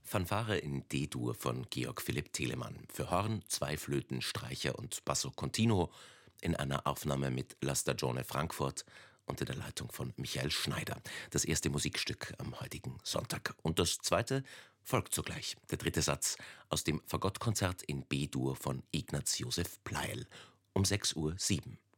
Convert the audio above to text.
Fanfare in D-Dur von Georg Philipp Telemann für Horn, zwei Flöten, Streicher und Basso Continuo in einer Aufnahme mit La Stagione Frankfurt unter der Leitung von Michael Schneider. Das erste Musikstück am heutigen Sonntag. Und das zweite folgt sogleich. Der dritte Satz aus dem Fagottkonzert in B-Dur von Ignaz Josef Pleyel um 6:07 Uhr.